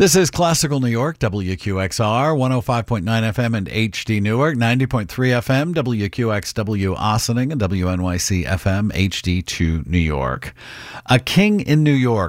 This is Classical New York, WQXR, 105.9 FM and HD Newark, 90.3 FM, WQXW Ossining, and WNYC FM HD2 New York. A King in New York